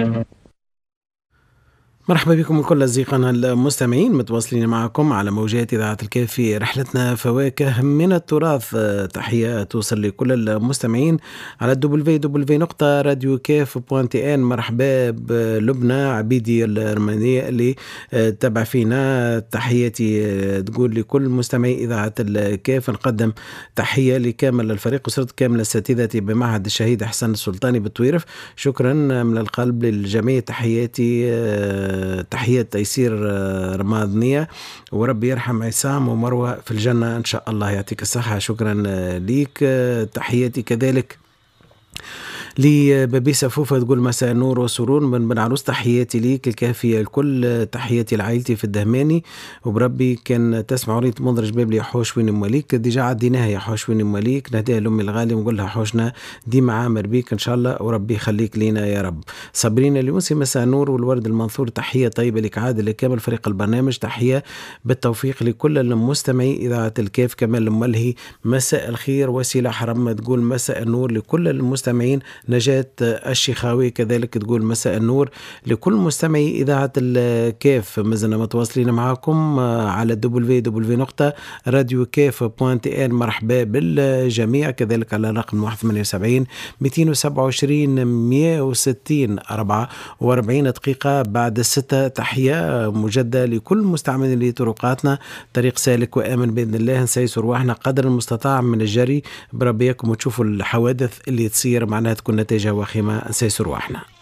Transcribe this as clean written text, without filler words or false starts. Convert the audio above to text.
مرحبا بكم الكل أصدقائنا المستمعين، متواصلين معكم على موجات إذاعة الكاف في رحلتنا فواكه من التراث. تحية توصل لكل المستمعين على www.radiocaf.tn. مرحبا بلبنى عبيدي الرمانية اللي تابع فينا. تحياتي تقول لكل مستمعي إذاعة الكاف. نقدم تحية لكامل الفريق وسرة كامل أساتذتي بمعهد الشهيد حسن السلطاني بالطويرف. شكرا من القلب للجميع. تحياتي تحية تيسير رمضانية، وربي يرحم عصام ومروة في الجنة إن شاء الله. يعطيك الصحة. شكرا ليك. تحياتي كذلك لبابي سفوفة تقول مساء نور وسرور من بن عروس. تحياتي ليك الكافية الكل. تحياتي لعائلتي في الدهماني، وبربي كان تسمع ريت منظر جباب لي حوش وين مواليك. ديجا عديناها يا حوش وين مواليك. نهديها لأمي الغالي ونقول لها حوشنا ديما عامر بيك إن شاء الله، وربي يخليك لينا يا رب. صابرين اليونسي مساء نور والورد المنثور. تحية طيبة لك عادل لكامل فريق البرنامج. تحية بالتوفيق لكل المستمعي إذاعة الكيف. كمال الملهي مساء الخير. وسيلة حرم تقول مساء النور لكل المستمعين. نجاة الشيخاوي كذلك تقول مساء النور لكل مستمعي إذاعة الكيف. مازلنا متواصلين معكم على www.radiocaf.tn. مرحبا بالجميع. كذلك على رقم 78 227 160 44 دقيقة بعد 6. تحية مجددة لكل مستعملين لطرقاتنا. طريق سالك وآمن بإذن الله. نسيس رواحنا قدر المستطاع من الجري بربيكم، وتشوفوا الحوادث اللي تصير معناها تكون نتيجة وخيمة. نسيس رواحنا.